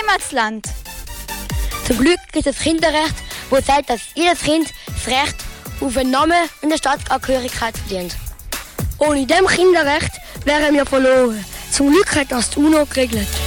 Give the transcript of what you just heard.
Heimatland. Zum Glück gibt es das Kinderrecht, wo sagt, dass jedes Kind das Recht auf einen Namen und eine Staatsangehörigkeit verdient. Ohne dem Kinderrecht wären wir verloren. Zum Glück hat das die UNO geregelt.